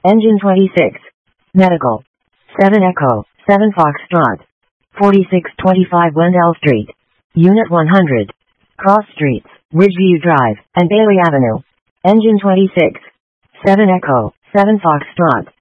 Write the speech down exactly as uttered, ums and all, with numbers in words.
Engine twenty-six. Medical. seven Echo, seven Foxtrot. forty-six twenty-five Wendell Street. Unit one hundred. Cross Streets, Ridgeview Drive, and Bailey Avenue. Engine twenty-six. seven Echo, seven Foxtrot.